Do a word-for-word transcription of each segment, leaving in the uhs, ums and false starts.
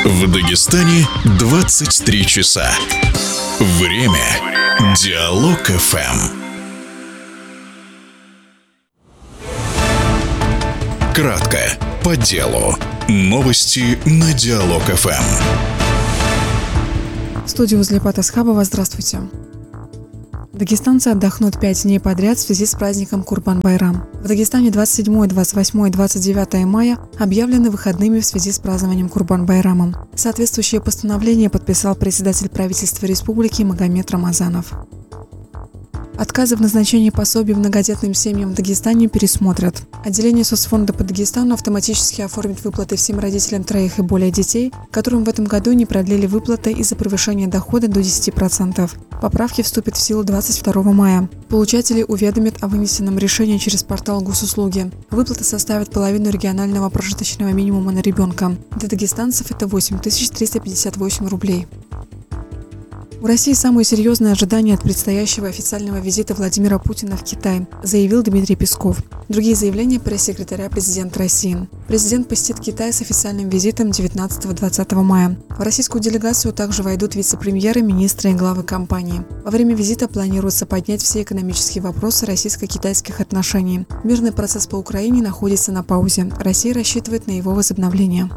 В Дагестане двадцать три часа. Время Диалог эф эм. Кратко, по делу. Новости на Диалог эф эм. В студии Узлепат Асхабова. Здравствуйте. Дагестанцы отдохнут пять дней подряд в связи с праздником Курбан-Байрам. В Дагестане двадцать седьмое, двадцать восьмое и двадцать девятое мая объявлены выходными в связи с празднованием Курбан-Байрамом. Соответствующее постановление подписал председатель правительства республики Магомед Рамазанов. Отказы в назначении пособий многодетным семьям в Дагестане пересмотрят. Отделение соцфонда по Дагестану автоматически оформит выплаты всем родителям троих и более детей, которым в этом году не продлили выплаты из-за превышения дохода до десяти процентов. Поправки вступят в силу двадцать второго мая. Получатели уведомят о вынесенном решении через портал госуслуги. Выплаты составят половину регионального прожиточного минимума на ребенка. Для дагестанцев это восемь тысяч триста пятьдесят восемь рублей. У России самые серьезные ожидания от предстоящего официального визита Владимира Путина в Китай, заявил Дмитрий Песков. Другие заявления пресс-секретаря президента России. Президент посетит Китай с официальным визитом девятнадцатого-двадцатого мая. В российскую делегацию также войдут вице-премьеры, министры и главы компании. Во время визита планируется поднять все экономические вопросы российско-китайских отношений. Мирный процесс по Украине находится на паузе. Россия рассчитывает на его возобновление.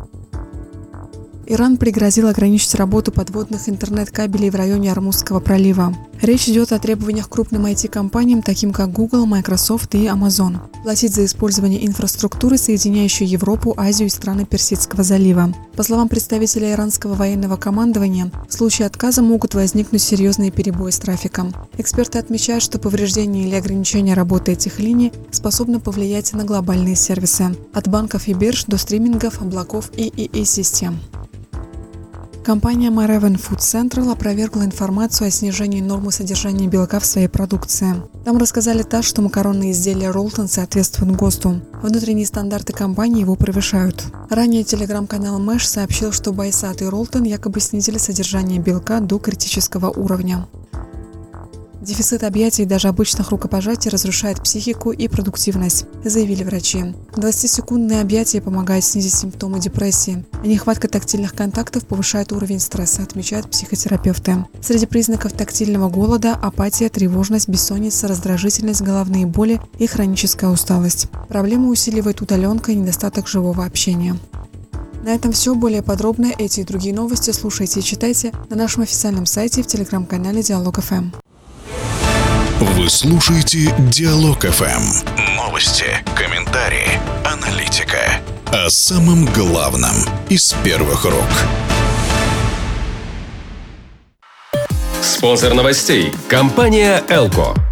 Иран пригрозил ограничить работу подводных интернет-кабелей в районе Ормузского пролива. Речь идет о требованиях крупным ай ти-компаниям, таким как Google, Microsoft и Amazon, платить за использование инфраструктуры, соединяющей Европу, Азию и страны Персидского залива. По словам представителя иранского военного командования, в случае отказа могут возникнуть серьезные перебои с трафиком. Эксперты отмечают, что повреждение или ограничение работы этих линий способно повлиять на глобальные сервисы, от банков и бирж до стримингов, облаков и и и-систем. Компания Marevен Food Central опровергла информацию о снижении нормы содержания белка в своей продукции. Там рассказали ТАСС, что макаронные изделия Ролтон соответствуют ГОСТу. Внутренние стандарты компании его превышают. Ранее телеграм-канал Мэш сообщил, что Байсат и Ролтон якобы снизили содержание белка до критического уровня. Дефицит объятий и даже обычных рукопожатий разрушает психику и продуктивность, заявили врачи. двадцатисекундные объятия помогают снизить симптомы депрессии, а нехватка тактильных контактов повышает уровень стресса, отмечают психотерапевты. Среди признаков тактильного голода – апатия, тревожность, бессонница, раздражительность, головные боли и хроническая усталость. Проблему усиливает удаленка и недостаток живого общения. На этом все. Более подробно эти и другие новости слушайте и читайте на нашем официальном сайте и в телеграм-канале Диалог эф эм. Вы слушаете Диалог эф эм. Новости, комментарии, аналитика. О самом главном из первых рук. Спонсор новостей – компания «Элко».